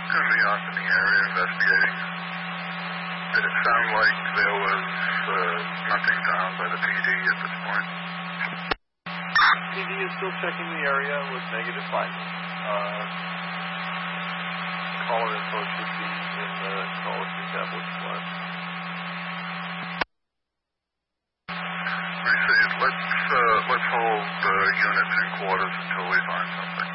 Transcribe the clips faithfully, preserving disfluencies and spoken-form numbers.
going to be out in the area investigating. Did it sound like there was uh, nothing found by the P D at this point? P D is still checking the area with negative findings. Uh, caller info should be in the caller recap with what? I see. Let's, uh, let's hold uh, units in quarters until we find something.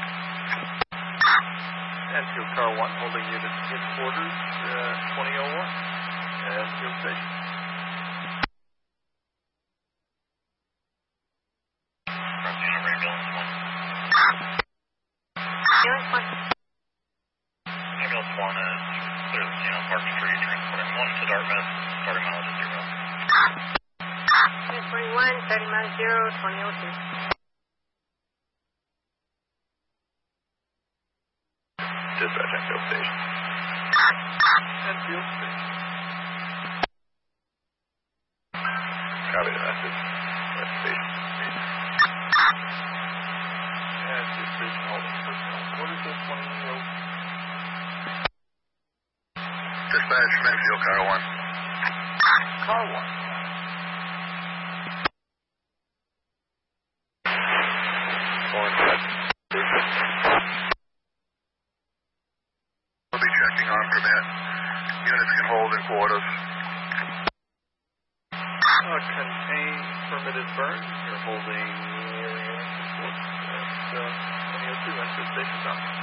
Enfield Car one holding units in quarters, uh, twenty oh one. Enfield Station. Ambulance one. Ambulance one is clear the scene on Park Street, transporting one to Dartmouth, starting mileage at zero. forty-one, starting mileage zero, twenty oh two. Dispatch Enfield Station. Enfield Station. Copy the message. West Station. Enfield Station holding personnel. What is this one? Dispatch, Enfield Car one. Car one. Going back. We'll be checking on permit. Units can hold in quarters. Uh, contain permitted burn. You're holding area support at uh, twenty oh two. Enfield Station.